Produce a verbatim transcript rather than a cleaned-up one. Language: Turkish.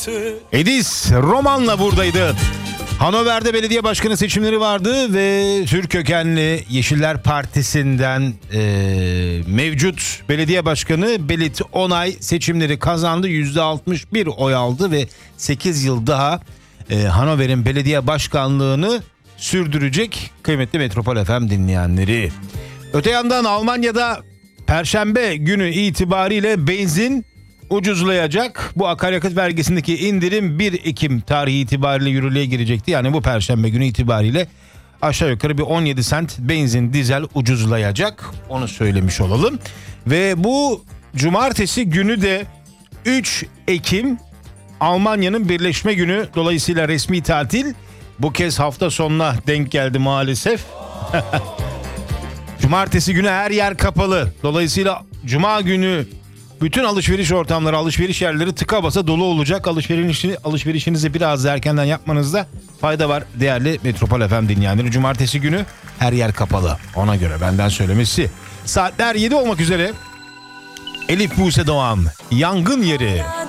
Edis romanla buradaydı. Hannover'de belediye başkanı seçimleri vardı ve Türk kökenli Yeşiller Partisi'nden e, mevcut belediye başkanı Belit Onay seçimleri kazandı. yüzde altmış bir oy aldı ve sekiz yıl daha e, Hannover'in belediye başkanlığını sürdürecek kıymetli Metropol F M dinleyenleri. Öte yandan Almanya'da Perşembe günü itibariyle benzin ucuzlayacak. Bu akaryakıt vergisindeki indirim bir Ekim tarihi itibariyle yürürlüğe girecekti. Yani bu Perşembe günü itibariyle aşağı yukarı bir on yedi sent benzin, dizel ucuzlayacak. Onu söylemiş olalım. Ve bu cumartesi günü de üç Ekim Almanya'nın birleşme günü, dolayısıyla resmi tatil. Bu kez hafta sonuna denk geldi maalesef. Cumartesi günü her yer kapalı. Dolayısıyla cuma günü bütün alışveriş ortamları, alışveriş yerleri tıka basa dolu olacak. Alışverişini, alışverişinizi biraz da erkenden yapmanızda fayda var değerli Metropol F M dinleyenleri. Cumartesi günü her yer kapalı. Ona göre benden söylemesi. Saatler yedi olmak üzere. Elif Buse Doğan, Yangın Yeri.